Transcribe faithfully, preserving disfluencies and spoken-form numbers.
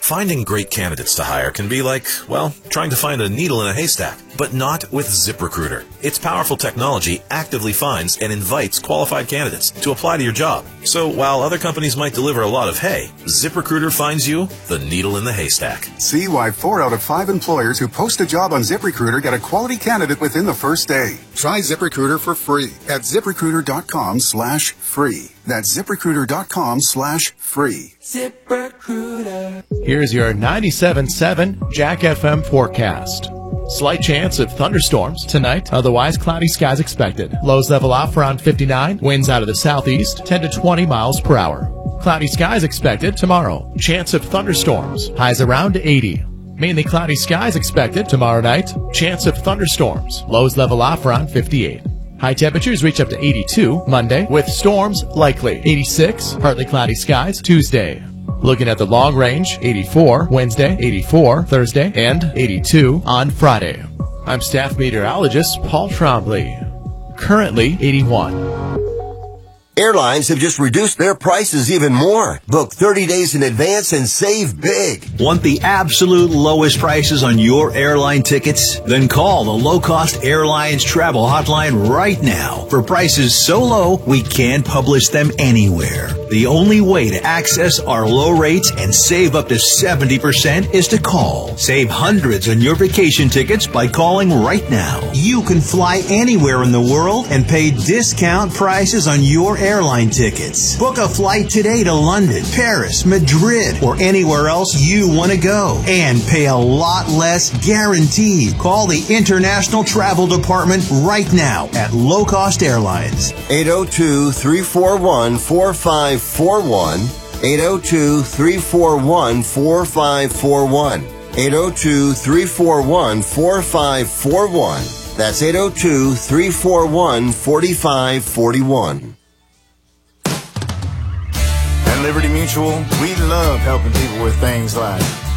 Finding great candidates to hire can be like, well, trying to find a needle in a haystack, but not with ZipRecruiter. Its powerful technology actively finds and invites qualified candidates to apply to your job. So while other companies might deliver a lot of hay, ZipRecruiter finds you the needle in the haystack. See why four out of five employers who post a job on ZipRecruiter get a quality candidate within the first day. Try ZipRecruiter for free at ZipRecruiter.com slash free. That's ZipRecruiter.com slash free. ZipRecruiter. Here's your ninety-seven point seven Jack F M forecast. Slight chance of thunderstorms tonight, otherwise cloudy skies expected. Lows level off around fifty-nine, winds out of the southeast, ten to twenty miles per hour. Cloudy skies expected tomorrow. Chance of thunderstorms, highs around eighty. Mainly cloudy skies expected tomorrow night. Chance of thunderstorms, lows level off around fifty-eight. High temperatures reach up to eighty-two Monday, with storms likely. eighty-six, partly cloudy skies Tuesday. Looking at the long range, eighty-four Wednesday, eighty-four Thursday, and eighty-two on Friday. I'm staff meteorologist Paul Trombley. Currently eighty-one. Airlines have just reduced their prices even more. Book thirty days in advance and save big. Want the absolute lowest prices on your airline tickets? Then call the Low Cost Airlines Travel Hotline right now. For prices so low, we can't publish them anywhere. The only way to access our low rates and save up to seventy percent is to call. Save hundreds on your vacation tickets by calling right now. You can fly anywhere in the world and pay discount prices on your airline tickets. Book a flight today to London, Paris, Madrid, or anywhere else you want to go and pay a lot less guaranteed. Call the International Travel Department right now at Low Cost Airlines. eight oh two, three four one, four five four one. eight oh two, three four one, four five four one. eight oh two, three four one, four five four one. That's eight oh two, three four one, four five four one. At Liberty Mutual, we love helping people with things like